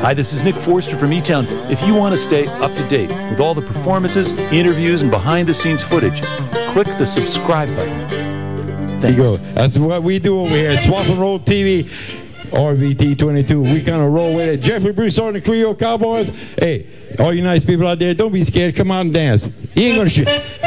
Hi, this is Nick Forster from E-Town. If you want to stay up to date with all the performances, interviews, and behind-the-scenes footage, click the subscribe button. Thanks. There you go. That's what we do over here at Swap and Roll TV, RVT22. We kind of roll with it. Jeffrey Bruce on the Creole Cowboys. Hey, all you nice people out there, don't be scared. Come out and dance. He ain't going to shoot.